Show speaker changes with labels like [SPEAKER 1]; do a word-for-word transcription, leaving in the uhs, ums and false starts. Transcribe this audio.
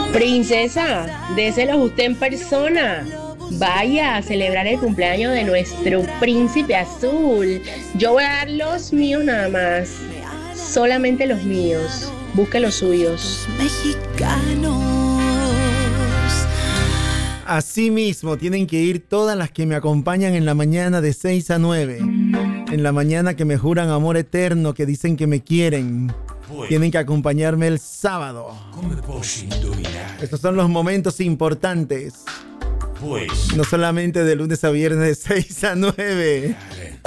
[SPEAKER 1] Princesa, déselos usted en persona. Vaya a celebrar el cumpleaños de nuestro príncipe azul. Yo voy a dar los míos nada más. Solamente los míos. Busque los suyos.
[SPEAKER 2] Mexicanos.
[SPEAKER 3] Así mismo tienen que ir todas las que me acompañan en la mañana de seis a nueve. En la mañana que me juran amor eterno, que dicen que me quieren. Tienen que acompañarme el sábado. Estos son los momentos importantes.
[SPEAKER 4] Pues.
[SPEAKER 3] No solamente de lunes a viernes de seis a nueve.